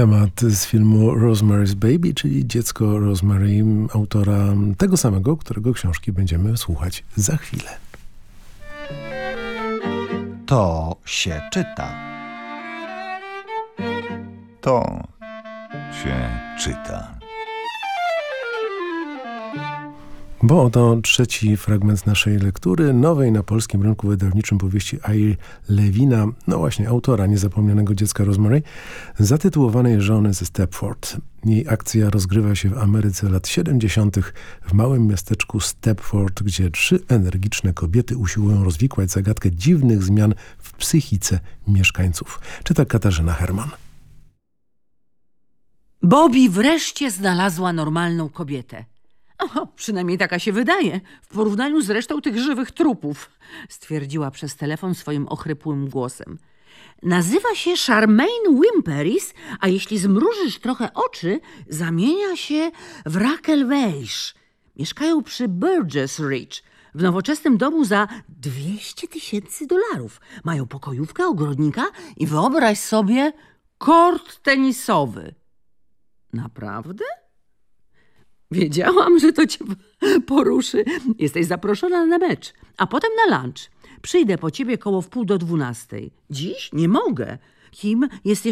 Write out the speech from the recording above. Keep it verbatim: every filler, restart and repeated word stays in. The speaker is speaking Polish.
temat z filmu Rosemary's Baby, czyli Dziecko Rosemary, autora tego samego, którego książki będziemy słuchać za chwilę. To się czyta. To się czyta. Bo oto trzeci fragment naszej lektury, nowej na polskim rynku wydawniczym powieści Ira Levina, no właśnie autora Niezapomnianego dziecka Rosemary, zatytułowanej Żony ze Stepford. Jej akcja rozgrywa się w Ameryce lat siedemdziesiątych w małym miasteczku Stepford, gdzie trzy energiczne kobiety usiłują rozwikłać zagadkę dziwnych zmian w psychice mieszkańców. Czyta Katarzyna Herman. Bobby wreszcie znalazła normalną kobietę. O, przynajmniej taka się wydaje, w porównaniu z resztą tych żywych trupów, stwierdziła przez telefon swoim ochrypłym głosem. Nazywa się Charmaine Wimperis, a jeśli zmrużysz trochę oczy, zamienia się w Raquel Weisz. Mieszkają przy Burgess Ridge, w nowoczesnym domu za dwieście tysięcy dolarów. Mają pokojówkę, ogrodnika i wyobraź sobie kort tenisowy. Naprawdę? Wiedziałam, że to cię poruszy. Jesteś zaproszona na mecz, a potem na lunch. Przyjdę po ciebie koło wpół do dwunastej. Dziś nie mogę. Kim jest